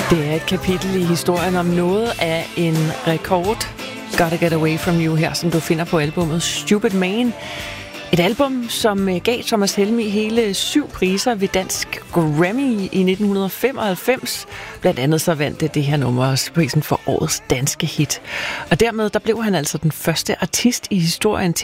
Det er et kapitel i historien om noget af en rekord. Gotta Get Away From You her, som du finder på albumet Stupid Man. Et album, som gav Thomas Helmig hele 7 priser ved Dansk Grammy i 1995. Blandt andet så vandt det her nummer også prisen for årets danske hit. Og dermed der blev han altså den første artist i historien til